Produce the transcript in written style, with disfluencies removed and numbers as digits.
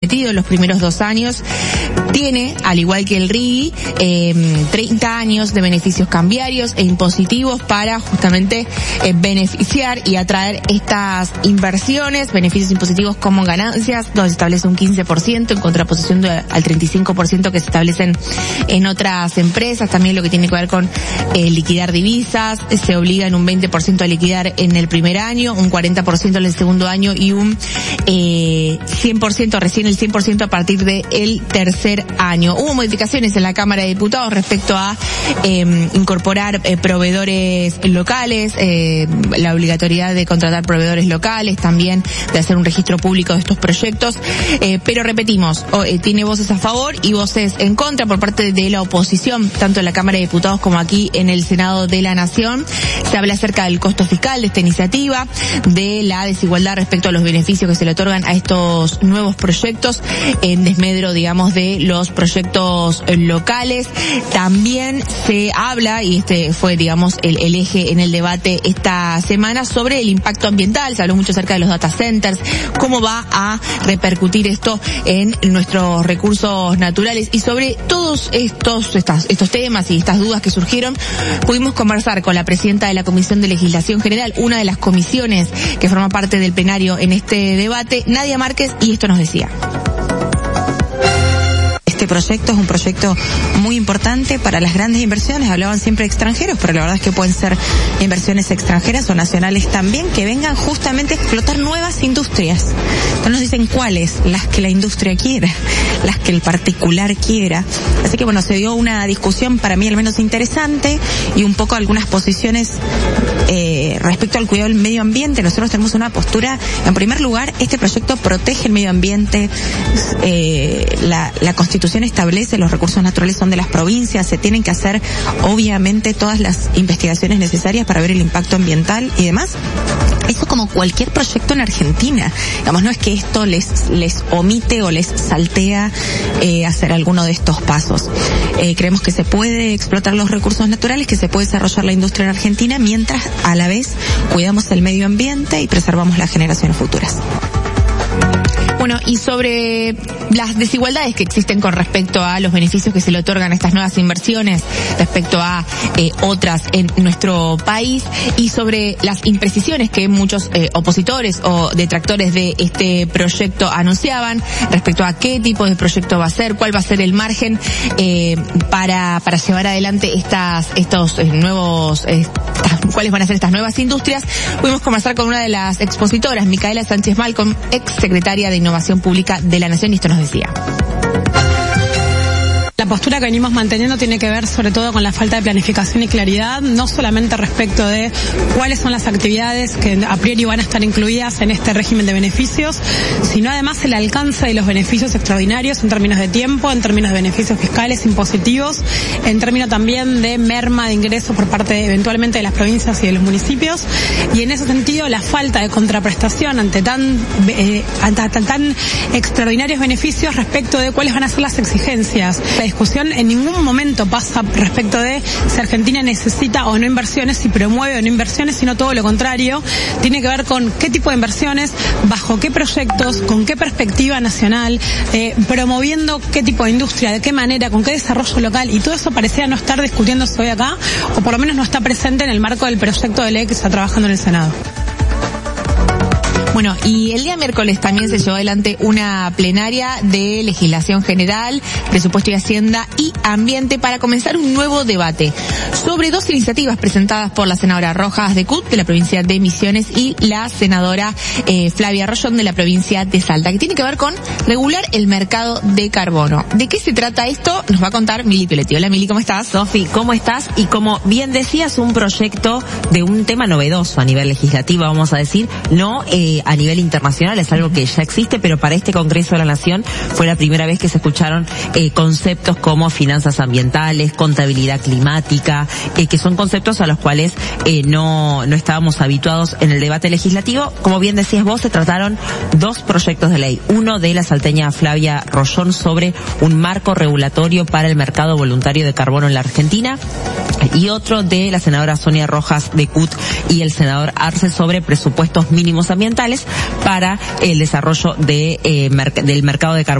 invertido en los primeros 2 años. Tiene, al igual que el RIGI, 30 años de beneficios cambiarios e impositivos para justamente beneficiar y atraer estas inversiones, beneficios impositivos como ganancias, donde se establece un 15% en contraposición al 35% que se establecen en otras empresas. También lo que tiene que ver con liquidar divisas, se obliga en un 20% a liquidar en el primer año, un 40% en el segundo año y un 100%, recién el 100% a partir del tercer año. Hubo modificaciones en la Cámara de Diputados respecto a incorporar proveedores locales, la obligatoriedad de contratar proveedores locales, también de hacer un registro público de estos proyectos, pero repetimos, tiene voces a favor y voces en contra por parte de la oposición, tanto en la Cámara de Diputados como aquí en el Senado de la Nación. Se habla acerca del costo fiscal de esta iniciativa, de la desigualdad respecto a los beneficios que se le otorgan a estos nuevos proyectos, en desmedro, digamos, de los proyectos locales. También se habla, y este fue, digamos, el eje en el debate esta semana, sobre el impacto ambiental. Se habló mucho acerca de los data centers, cómo va a repercutir esto en nuestros recursos naturales, y sobre todos estos temas y estas dudas que surgieron, pudimos conversar con la presidenta de la Comisión de Legislación General, una de las comisiones que forma parte del plenario en este debate, Nadia Márquez, y esto nos decía. Este proyecto es un proyecto muy importante para las grandes inversiones. Hablaban siempre de extranjeros, pero la verdad es que pueden ser inversiones extranjeras o nacionales también, que vengan justamente a explotar nuevas industrias. Entonces nos dicen cuáles, las que la industria quiera, las que el particular quiera. Así que bueno, se dio una discusión para mí al menos interesante, y un poco algunas posiciones respecto al cuidado del medio ambiente. Nosotros tenemos una postura, en primer lugar, este proyecto protege el medio ambiente, la Constitución establece los recursos naturales son de las provincias, se tienen que hacer obviamente todas las investigaciones necesarias para ver el impacto ambiental y demás. Eso como cualquier proyecto en Argentina. Digamos, no es que esto les omite o les saltea hacer alguno de estos pasos. Creemos que se puede explotar los recursos naturales, que se puede desarrollar la industria en Argentina, mientras a la vez cuidamos el medio ambiente y preservamos las generaciones futuras. Bueno, y sobre las desigualdades que existen con respecto a los beneficios que se le otorgan a estas nuevas inversiones respecto a otras en nuestro país, y sobre las imprecisiones que muchos opositores o detractores de este proyecto anunciaban respecto a qué tipo de proyecto va a ser, cuál va a ser el margen para llevar adelante cuáles van a ser estas nuevas industrias. Pudimos conversar con una de las expositoras, Micaela Sánchez Malcom, ex secretaria de Innovación Pública de la Nación, y esto nos decía. La postura que venimos manteniendo tiene que ver sobre todo con la falta de planificación y claridad, no solamente respecto de cuáles son las actividades que a priori van a estar incluidas en este régimen de beneficios, sino además el alcance de los beneficios extraordinarios en términos de tiempo, en términos de beneficios fiscales, impositivos, en términos también de merma de ingresos por parte eventualmente de las provincias y de los municipios, y en ese sentido la falta de contraprestación ante tan extraordinarios beneficios respecto de cuáles van a ser las exigencias. La discusión en ningún momento pasa respecto de si Argentina necesita o no inversiones, si promueve o no inversiones, sino todo lo contrario. Tiene que ver con qué tipo de inversiones, bajo qué proyectos, con qué perspectiva nacional, promoviendo qué tipo de industria, de qué manera, con qué desarrollo local, y todo eso parecía no estar discutiéndose hoy acá, o por lo menos no está presente en el marco del proyecto de ley que está trabajando en el Senado. Bueno, y el día miércoles también se llevó adelante una plenaria de Legislación General, Presupuesto y Hacienda y Ambiente para comenzar un nuevo debate sobre dos iniciativas presentadas por la senadora Rojas de CUT de la provincia de Misiones y la senadora Flavia Rollón de la provincia de Salta, que tiene que ver con regular el mercado de carbono. ¿De qué se trata esto? Nos va a contar Mili Pioletti. Hola Mili, ¿cómo estás? Sofi, ¿cómo estás? Y como bien decías, un proyecto de un tema novedoso a nivel legislativo, vamos a decir, no a nivel internacional, es algo que ya existe, pero para este Congreso de la Nación fue la primera vez que se escucharon conceptos como finanzas ambientales, contabilidad climática, que son conceptos a los cuales no estábamos habituados en el debate legislativo. Como bien decías vos, se trataron dos proyectos de ley. Uno de la salteña Flavia Rollón sobre un marco regulatorio para el mercado voluntario de carbono en la Argentina, y otro de la senadora Sonia Rojas de CUT y el senador Arce sobre presupuestos mínimos ambientales para el desarrollo del mercado de carbono